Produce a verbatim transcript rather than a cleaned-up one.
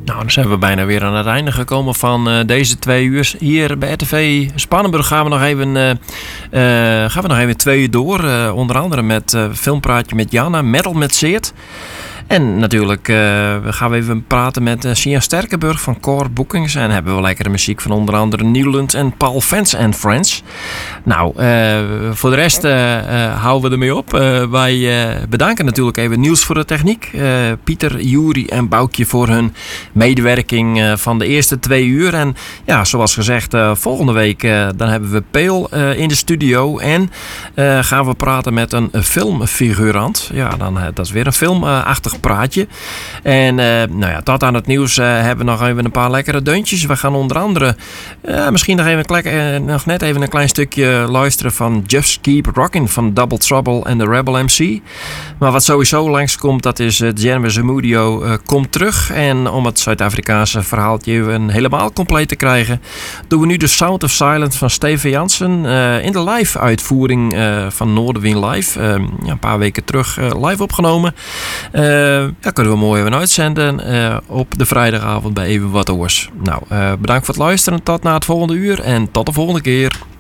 Nou, dan zijn we bijna weer aan het einde gekomen van uh, deze twee uur. Hier bij R T V Spannenburg gaan we nog even, uh, uh, gaan we nog even twee uur door. Uh, onder andere met uh, filmpraatje met Janna, metal met Seert. En natuurlijk uh, gaan we even praten met uh, Sia Sterkenburg van Core Bookings. En hebben we lekkere muziek van onder andere Newland en Paul Vance and Friends. Nou, uh, voor de rest uh, uh, houden we ermee op. Uh, wij uh, bedanken natuurlijk even Niels voor de techniek. Uh, Pieter, Juri en Boukje voor hun medewerking uh, van de eerste twee uur. En ja, zoals gezegd, uh, volgende week uh, dan hebben we Peel uh, in de studio. En uh, gaan we praten met een filmfigurant. Ja, dan, uh, dat is weer een filmachtig praatje. En uh, nou ja, tot aan het nieuws uh, hebben we nog even een paar lekkere deuntjes. We gaan onder andere uh, misschien nog, even klek, uh, nog net even een klein stukje luisteren van Just Keep Rockin' van Double Trouble en de Rebel M C. Maar wat sowieso langskomt, dat is uh, Jeremy Zamudio uh, komt terug. En om het Zuid-Afrikaanse verhaaltje een helemaal compleet te krijgen, doen we nu de Sound of Silence van Steven Jansen uh, in de live uitvoering uh, van Noorderwind Live. Uh, ja, een paar weken terug uh, live opgenomen. Uh, Ja, kunnen we mooi even uitzenden uh, op de vrijdagavond bij Even Wat Oors. Nou, uh, bedankt voor het luisteren. Tot na het volgende uur en tot de volgende keer.